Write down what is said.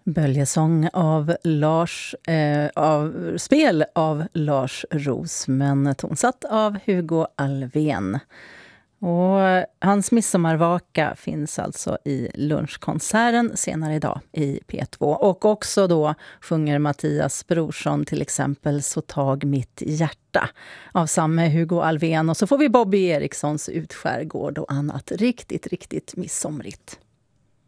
Böljesång av spel av Lars Roos, men tonsatt av Hugo Alfvén. Och hans midsommarvaka finns alltså i lunchkonserten senare idag i P2. Och också då sjunger Mattias Brorsson till exempel Så tag mitt hjärta av samme Hugo Alfvén. Och så får vi Bobby Erikssons Utskärgård och annat riktigt, riktigt midsomrigt.